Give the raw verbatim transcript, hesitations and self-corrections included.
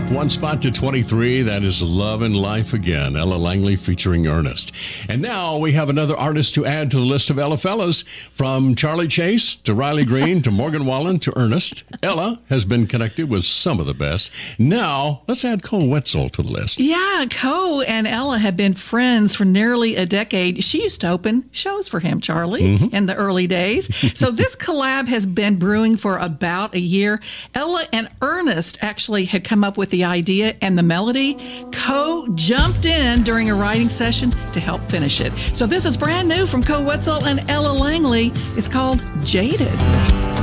up one spot to twenty-three. That is Love and Life Again, Ella Langley featuring Ernest. And now we have another artist to add to the list of Ella fellas. From Charlie Chase to Riley Green to Morgan Wallen to Ernest, Ella has been connected with some of the best. Now, let's add Cole Wetzel to the list. Yeah, Cole and Ella have been friends for nearly a decade. She used to open shows for him, Charlie, mm-hmm. in the early days. So this collab has been brewing for about a year. Ella and Ernest actually had come up with the idea and the melody. Cole jumped in during a writing session to help finish it. So this is brand new from Cole Wetzel and Ella Langley. It's called Jaded.